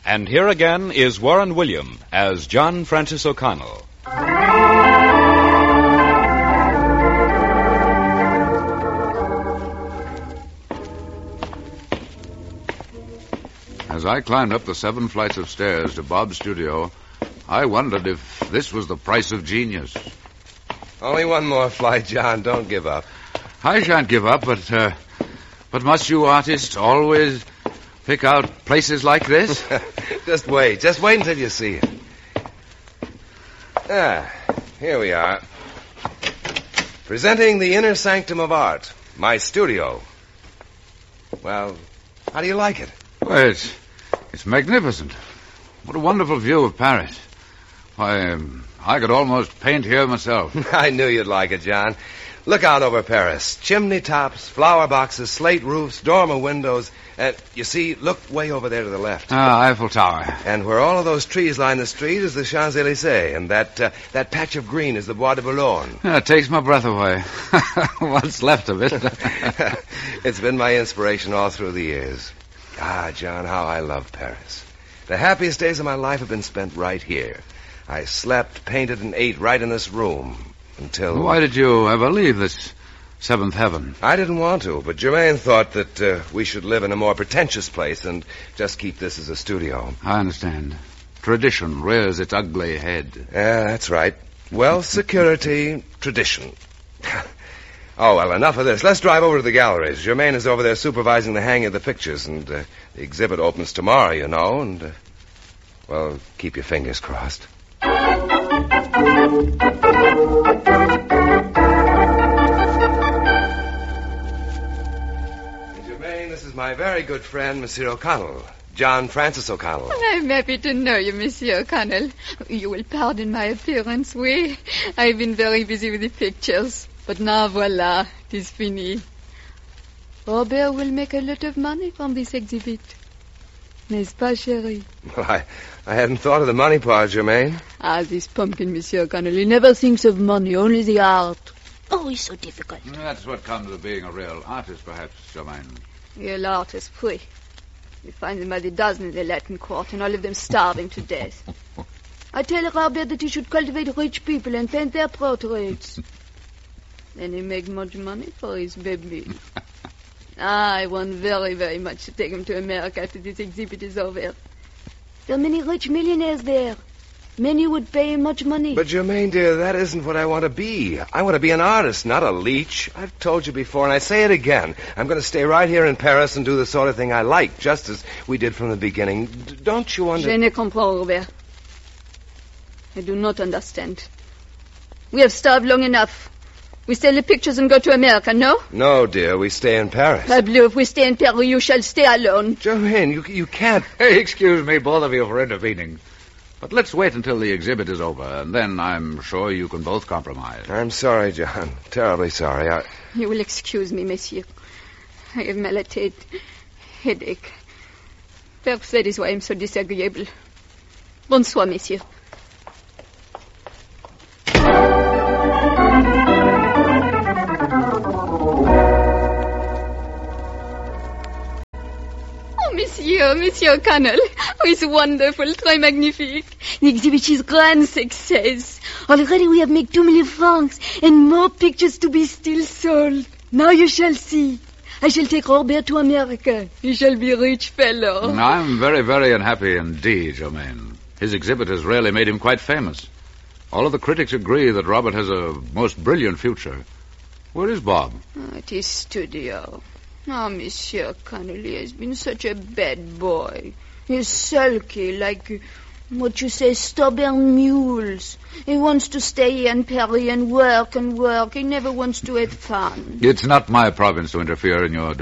And here again is Warren William as John Francis O'Connell. As I climbed up the 7 flights of stairs to Bob's studio, I wondered if this was the price of genius. Only one more flight, John. Don't give up. I shan't give up, but must you artists always pick out places like this? Just wait until you see it. Here we are. Presenting the inner sanctum of art, my studio. Well, how do you like it? Well, it's magnificent. What a wonderful view of Paris. Why, I could almost paint here myself. I knew you'd like it, John. Look out over Paris. Chimney tops, flower boxes, slate roofs, dormer windows. You see, look way over there to the left. Eiffel Tower. And where all of those trees line the street is the Champs-Élysées, and that patch of green is the Bois de Boulogne. It takes my breath away. What's left of it. It's been my inspiration all through the years. John, how I love Paris. The happiest days of my life have been spent right here. I slept, painted, and ate right in this room until... Why did you ever leave this 7th heaven? I didn't want to, but Germaine thought that we should live in a more pretentious place and just keep this as a studio. I understand. Tradition rears its ugly head. Yeah, that's right. Wealth, security, tradition. Oh, well, enough of this. Let's drive over to the galleries. Germaine is over there supervising the hanging of the pictures, and the exhibit opens tomorrow, you know, and, well, keep your fingers crossed. Germaine, this is my very good friend, Monsieur O'Connell. John Francis O'Connell. I'm happy to know you, Monsieur O'Connell. You will pardon my appearance, oui. I've been very busy with the pictures. But now, voila, it is fini. Robert will make a lot of money from this exhibit. N'est-ce pas, chérie? Well, I hadn't thought of the money part, Germaine. This pumpkin, Monsieur O'Connell, he never thinks of money, only the art. Oh, he's so difficult. That's what comes of being a real artist, perhaps, Germaine. Real artists, oui. You find them by the dozen in the Latin Quarter, and all of them starving to death. I tell Robert that he should cultivate rich people and paint their portraits. Then he make much money for his baby. I want very, very much to take him to America after this exhibit is over. There are many rich millionaires there. Many would pay him much money. But, Germaine, dear, that isn't what I want to be. I want to be an artist, not a leech. I've told you before, and I say it again. I'm going to stay right here in Paris and do the sort of thing I like, just as we did from the beginning. Don't you understand? Je ne comprends, Robert. I do not understand. We have starved long enough. We sell the pictures and go to America, no? No, dear, we stay in Paris. Pablo, if we stay in Paris, you shall stay alone. Germaine, you can't... Hey, excuse me, both of you, for intervening. But let's wait until the exhibit is over, and then I'm sure you can both compromise. I'm sorry, John. Terribly sorry. You will excuse me, monsieur. I have malade, headache. Perhaps that is why I'm so disagreeable. Bonsoir, monsieur. Monsieur O'Connell. Oh, it's wonderful, très magnifique. The exhibit is grand success. Already we have made 2 million francs and more pictures to be still sold. Now you shall see. I shall take Robert to America. He shall be a rich fellow. I'm very, very unhappy indeed, Germaine. His exhibit has really made him quite famous. All of the critics agree that Robert has a most brilliant future. Where is Bob? At his studio. Monsieur O'Connell, he has been such a bad boy. He's sulky, like, what you say, stubborn mules. He wants to stay here in Paris and work and work. He never wants to have fun. It's not my province to interfere in your